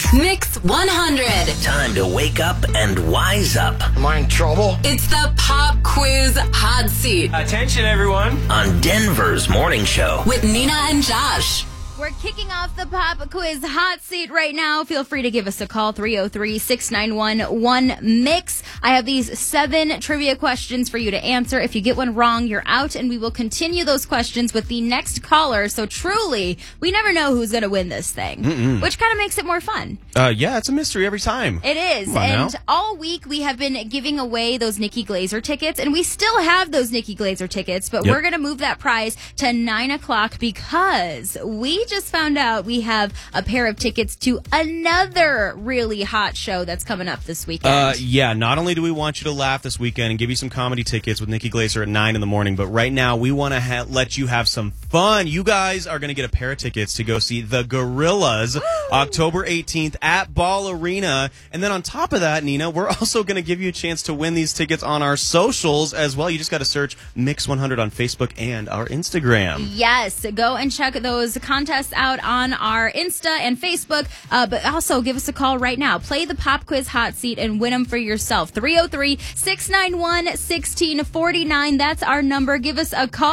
Mix 100. Time to wake up and wise up. Am I in trouble? It's the Pop Quiz Hot Seat Attention, everyone. On Denver's morning show. with Nina and Josh. We're kicking off the Pop Quiz Hot Seat right now. Feel free to give us a call, 303-691-1MIX. I have these 7 trivia questions for you to answer. If you get one wrong, you're out, and we will continue those questions with the next caller. So truly, we never know who's going to win this thing, which kind of makes it more fun. Yeah, it's a mystery every time. It is. Come on And now. all week we have been giving away those Nikki Glazer tickets, and we still have those Nikki Glazer tickets, but Yep. we're going to move that prize to 9 o'clock because we just found out we have a pair of tickets to another really hot show that's coming up this weekend. Yeah, not only do we want you to laugh this weekend and give you some comedy tickets with Nikki Glaser at 9 in the morning, but right now we want to let you have some fun. You guys are going to get a pair of tickets to go see the Gorillas October 18th at Ball Arena. And then on top of that, Nina, we're also going to give you a chance to win these tickets on our socials as well. You just got to search Mix 100 on Facebook and our Instagram. Yes, go and check those contests out on our Insta and Facebook, but also give us a call right now. Play the Pop Quiz Hot Seat and win them for yourself. 303-691-1649. That's our number. Give us a call.